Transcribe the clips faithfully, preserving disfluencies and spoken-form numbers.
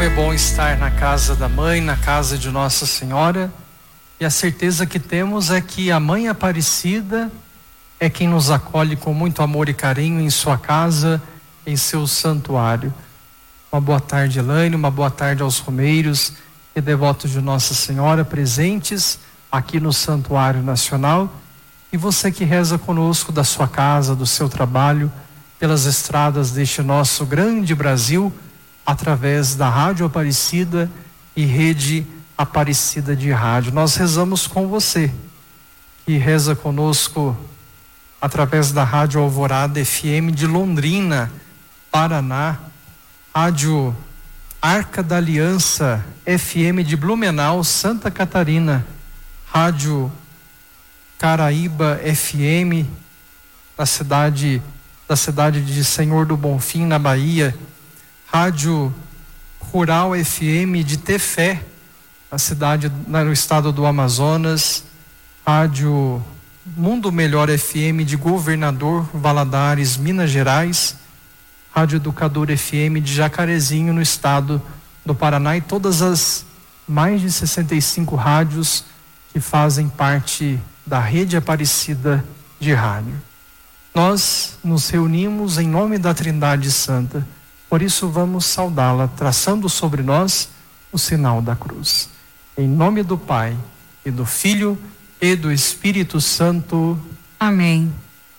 é bom estar na casa da mãe, na casa de Nossa Senhora, e a certeza que temos é que a Mãe Aparecida é quem nos acolhe com muito amor e carinho em sua casa, em seu santuário. Uma boa tarde, Elaine, uma boa tarde aos romeiros e devotos de Nossa Senhora presentes aqui no Santuário Nacional, e você que reza conosco da sua casa, do seu trabalho, pelas estradas deste nosso grande Brasil, através da Rádio Aparecida e Rede Aparecida de Rádio. Nós rezamos com você, que reza conosco através da Rádio Alvorada F M de Londrina, Paraná, Rádio Arca da Aliança F M de Blumenau, Santa Catarina, Rádio Caraíba F M da cidade da cidade de Senhor do Bonfim, na Bahia, Rádio Rural F M de Tefé, na cidade, no estado do Amazonas, Rádio Mundo Melhor F M de Governador Valadares, Minas Gerais, Rádio Educador F M de Jacarezinho, no estado do Paraná, e todas as mais de sessenta e cinco rádios que fazem parte da Rede Aparecida de Rádio. Nós nos reunimos em nome da Trindade Santa, por isso vamos saudá-la, traçando sobre nós o sinal da cruz. Em nome do Pai, e do Filho, e do Espírito Santo. Amém.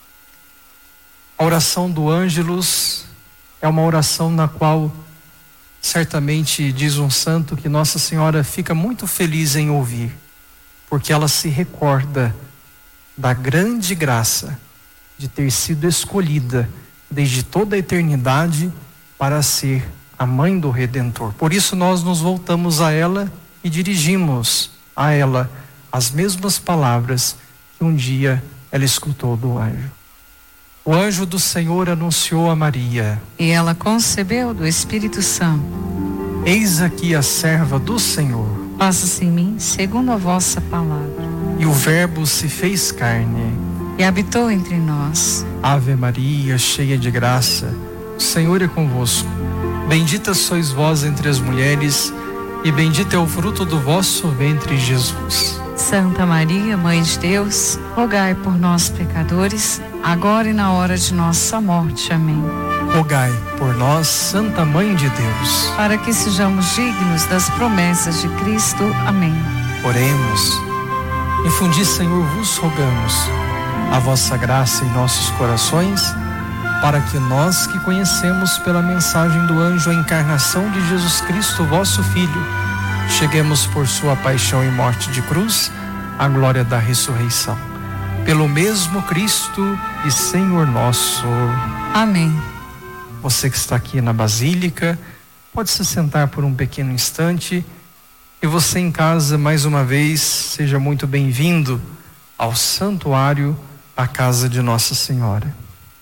A oração do Ângelus é uma oração na qual certamente diz um santo que Nossa Senhora fica muito feliz em ouvir, porque ela se recorda da grande graça de ter sido escolhida desde toda a eternidade para ser a mãe do Redentor. Por isso nós nos voltamos a ela e dirigimos a ela as mesmas palavras que um dia ela escutou do anjo. O anjo do Senhor anunciou a Maria, e ela concebeu do Espírito Santo. Eis aqui a serva do Senhor, faça-se em mim segundo a vossa palavra. E o Verbo se fez carne e habitou entre nós. Ave Maria, cheia de graça, o Senhor é convosco. Bendita sois vós entre as mulheres, e bendito é o fruto do vosso ventre, Jesus. Santa Maria, Mãe de Deus, rogai por nós pecadores, agora e na hora de nossa morte. Amém. Rogai por nós, Santa Mãe de Deus, para que sejamos dignos das promessas de Cristo. Amém. Oremos. Infundi, Senhor, vos rogamos a vossa graça em nossos corações, para que nós que conhecemos pela mensagem do anjo a encarnação de Jesus Cristo, vosso Filho, cheguemos por sua paixão e morte de cruz à glória da ressurreição. Pelo mesmo Cristo e Senhor nosso. Amém. Você que está aqui na Basílica, pode se sentar por um pequeno instante. E você em casa, mais uma vez, seja muito bem-vindo ao santuário, à casa de Nossa Senhora.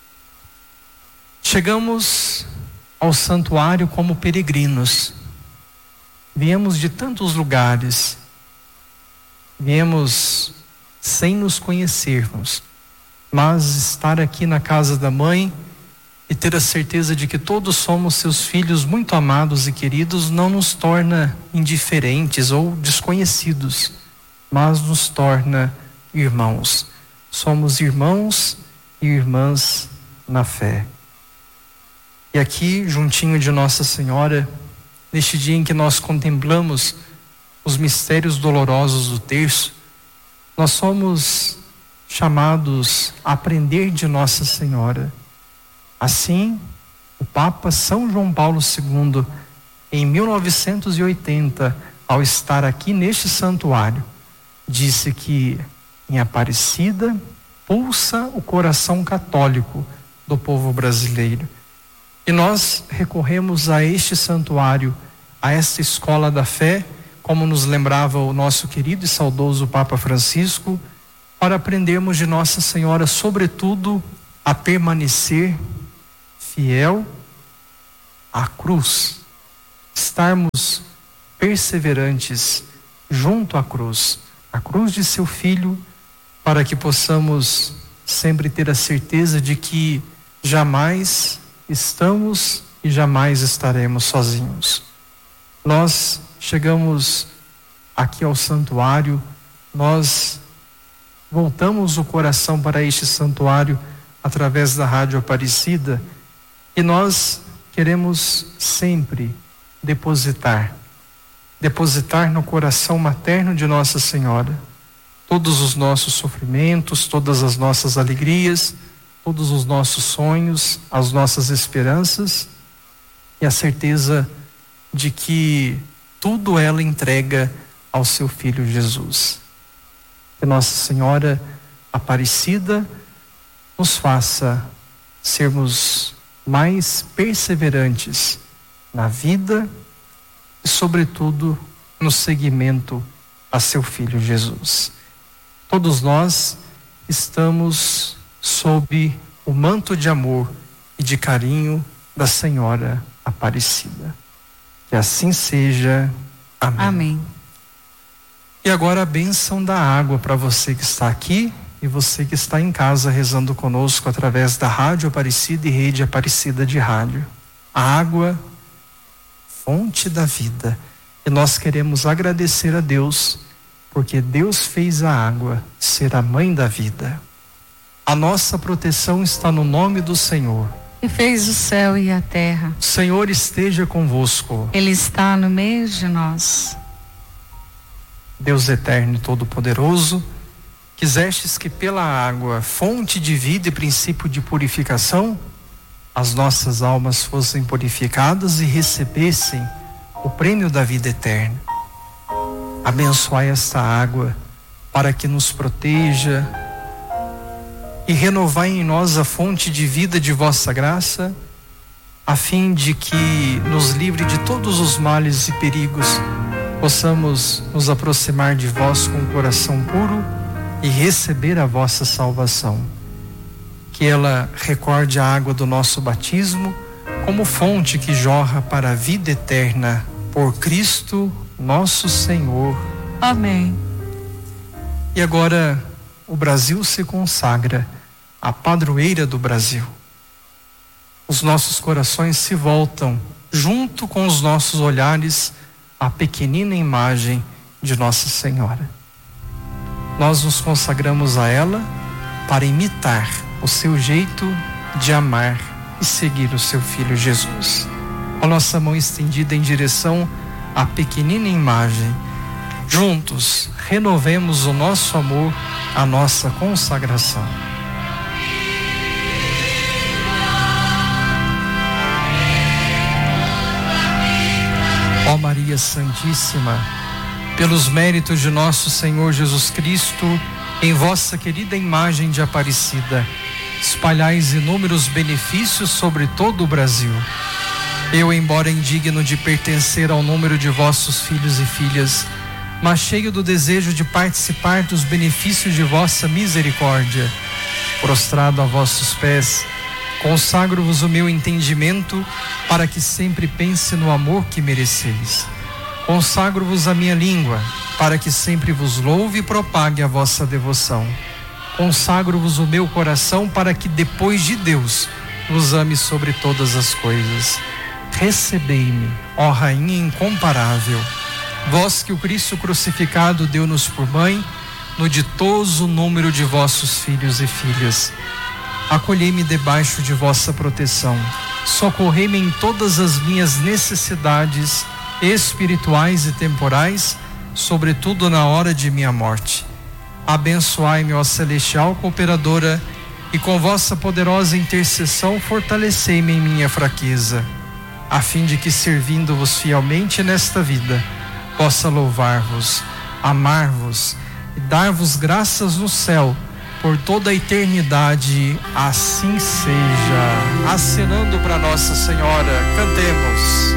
Chegamos ao santuário como peregrinos. Viemos de tantos lugares, viemos sem nos conhecermos, mas estar aqui na casa da mãe e ter a certeza de que todos somos seus filhos muito amados e queridos não nos torna indiferentes ou desconhecidos, mas nos torna irmãos. Somos irmãos e irmãs na fé. E aqui, juntinho de Nossa Senhora, neste dia em que nós contemplamos os mistérios dolorosos do terço, nós somos chamados a aprender de Nossa Senhora. Assim, o Papa São João Paulo segundo, em mil novecentos e oitenta, ao estar aqui neste santuário, disse que em Aparecida pulsa o coração católico do povo brasileiro. E nós recorremos a este santuário, a esta escola da fé, como nos lembrava o nosso querido e saudoso Papa Francisco, para aprendermos de Nossa Senhora, sobretudo, a permanecer fiel à cruz, estarmos perseverantes junto à cruz, a cruz de seu Filho, para que possamos sempre ter a certeza de que jamais estamos e jamais estaremos sozinhos. Nós chegamos aqui ao santuário, nós voltamos o coração para este santuário através da Rádio Aparecida, e nós queremos sempre depositar, depositar no coração materno de Nossa Senhora todos os nossos sofrimentos, todas as nossas alegrias, todos os nossos sonhos, as nossas esperanças e a certeza de que tudo ela entrega ao seu Filho Jesus. Que Nossa Senhora Aparecida nos faça sermos mais perseverantes na vida e, sobretudo, no seguimento a seu Filho Jesus. Todos nós estamos sob o manto de amor e de carinho da Senhora Aparecida. Que assim seja. Amém. Amém. E agora a bênção da água para você que está aqui e você que está em casa rezando conosco através da Rádio Aparecida e Rede Aparecida de Rádio. A água, fonte da vida. E nós queremos agradecer a Deus, porque Deus fez a água ser a mãe da vida. A nossa proteção está no nome do Senhor, que fez o céu e a terra. O Senhor esteja convosco. Ele está no meio de nós. Deus eterno e todo-poderoso, quisestes que pela água, fonte de vida e princípio de purificação, as nossas almas fossem purificadas e recebessem o prêmio da vida eterna. Abençoai esta água para que nos proteja e renovai em nós a fonte de vida de vossa graça, a fim de que nos livre de todos os males e perigos, possamos nos aproximar de vós com o coração puro e receber a vossa salvação. Que ela recorde a água do nosso batismo como fonte que jorra para a vida eterna, por Cristo nosso Senhor. Amém. E agora o Brasil se consagra a padroeira do Brasil. Os nossos corações se voltam, junto com os nossos olhares, à pequenina imagem de Nossa Senhora. Nós nos consagramos a ela para imitar o seu jeito de amar e seguir o seu Filho Jesus. A nossa mão estendida em direção à pequenina imagem. Juntos, renovemos o nosso amor, a nossa consagração. Ó Maria Santíssima, pelos méritos de nosso Senhor Jesus Cristo, em vossa querida imagem de Aparecida, espalhais inúmeros benefícios sobre todo o Brasil. Eu, embora indigno de pertencer ao número de vossos filhos e filhas, mas cheio do desejo de participar dos benefícios de vossa misericórdia, prostrado a vossos pés, consagro-vos o meu entendimento para que sempre pense no amor que mereceis. Consagro-vos a minha língua para que sempre vos louve e propague a vossa devoção. Consagro-vos o meu coração para que depois de Deus vos ame sobre todas as coisas. Recebei-me, ó Rainha incomparável, vós que o Cristo crucificado deu-nos por mãe, no ditoso número de vossos filhos e filhas. Acolhei-me debaixo de vossa proteção, socorrei-me em todas as minhas necessidades espirituais e temporais, sobretudo na hora de minha morte. Abençoai-me, ó celestial cooperadora, e com vossa poderosa intercessão fortalecei-me em minha fraqueza, a fim de que, servindo-vos fielmente nesta vida, possa louvar-vos, amar-vos e dar-vos graças no céu por toda a eternidade. Assim seja. Acenando para Nossa Senhora, cantemos.